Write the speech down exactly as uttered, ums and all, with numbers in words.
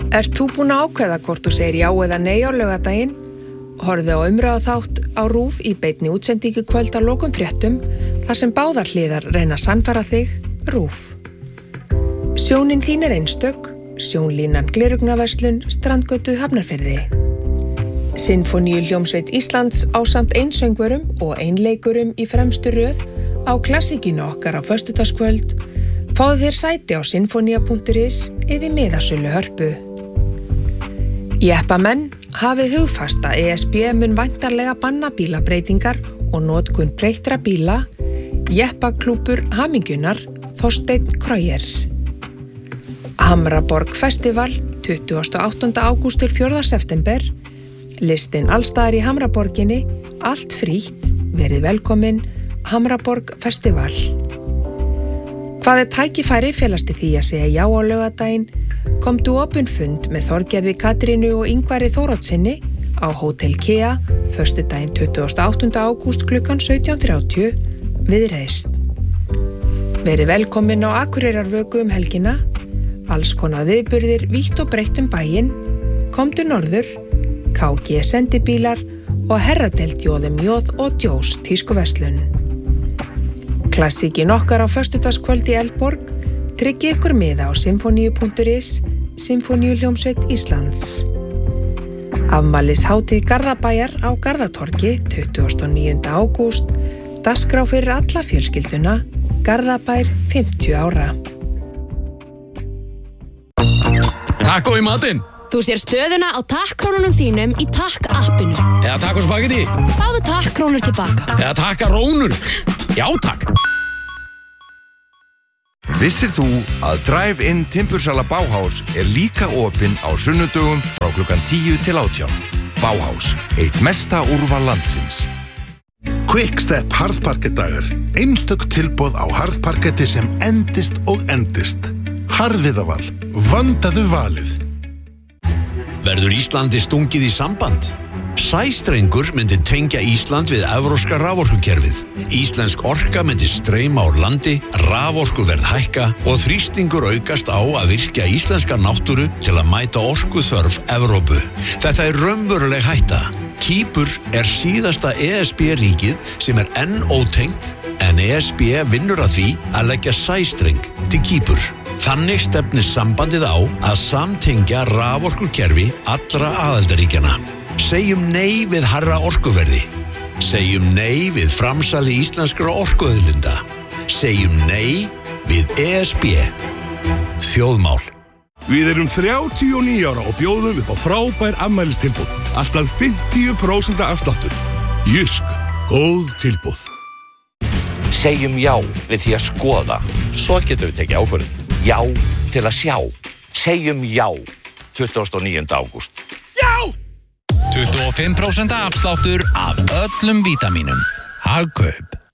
Ert þú búin að ákveða hvort þú segir já eða nei á laugardaginn? Horfðu á umræðuþátt á RÚV í beinni útsendingu kvöld að lokum fréttum þar sem báðar hliðar reyna að sannfæra þig, RÚV. Sjónin þín er einstök, sjónlínan Glerugnaverslun, Strandgötu, Hafnarfirði. Sinfóníu hljómsveit Íslands ásamt einsöngvurum og einleikurum í fremstu röð á klassíkinu okkar á föstudagskvöld. Fáðu þér sæti á sinfonia punktur is eða miðasölu Hörpu. Jeppamenn hafið hugfast að E S B mun væntanlega banna bílabreytingar og notkun breyttra bíla. Jeppaklúbbur Hamingjunar, Þorsteinn Krøyer. Hamraborg Festival, tuttugasta og áttunda ágúst til fjórða september. Listinn allstaðar í Hamraborginni, allt frítt, verið velkomin, Hamraborg Festival. Hvað er tækifæri felast í því að segja já á laugardaginn? Komdu opinn fund með Þorgerði Katrínu og Ingvari Þóroddssyni á Hótel Kea, föstudaginn tuttugasta og áttunda ágúst klukkan sautján þrjátíu við Reist. Verið velkomin á Akureyrarvöku um helgina, alls konar viðburðir vítt og breitt um bæinn, komdu norður, K G sendibílar og herradeild Jóðum Jóð og Djós tískuverslun. Klassíkin okkar á föstudagskvöld í Eldborg, tryggi ykkur miða á sinfoníu punktur is, Sinfoníu hljómsveit Íslands. Afmælishátíð Garðabæjar á Garðatorgi, tuttugasta og níunda ágúst, dagskrá fyrir alla fjölskylduna, Garðabær fimmtíu ára. Taco í matinn. Þú sér stöðuna á takkrónunum þínum í takk-appinu. Eða taco spagetti. Fáðu takkrónur tilbaka. Eða takkarónur. Já, takk. Vissir þú að Drive-in timbursala Bauhaus er líka opinn á sunnudögum frá klukkan tíu til átján. Bauhaus, eitt mesta úrval landsins. Quickstep harðparkettdagar. Einstök tilboð á harðparketti sem endist og endist. Harðviðaval. Vandaðu valið. Verður Íslandi stungið í samband? Sæstrengur myndi tengja Ísland við evrópska raforkukerfið. Íslensk orka myndi streyma úr landi, raforkuverð hækka og þrýstingur aukast á að virkja íslenska náttúru til að mæta orkuþörf Evrópu. Þetta er raunveruleg hætta. Kýpur er síðasta E S B-ríkið sem er enn ótengt, en E S B vinnur að því að leggja sæstreng til Kýpur. Þannig stefnir sambandið á að samtengja raforkukerfi allra aðildarríkjanna. Segjum nei við hærra orkuverði. Segjum nei við framsali íslenskra orkuauðlinda. Segjum nei við E S B. Þjóðmál. Við erum þrjátíu og níu ára og bjóðum upp á frábær afmælistilboð. Alltaf fimmtíu prósent afsláttur. Jysk, góð tilboð. Segjum já við því að skoða. Svo getum við tekið ákvörðun. Já til að sjá. Segjum já tuttugasta og níunda ágúst. Já! tuttugu og fimm prósent afsláttur af öllum vítamínum. Hagkaup.